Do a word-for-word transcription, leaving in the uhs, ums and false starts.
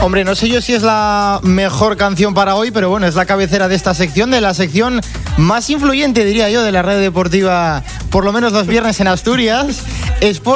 Hombre, no sé yo si es la mejor canción para hoy, pero bueno, es la cabecera de esta sección, de la sección más influyente, diría yo, de la red deportiva, por lo menos los viernes en Asturias. Sport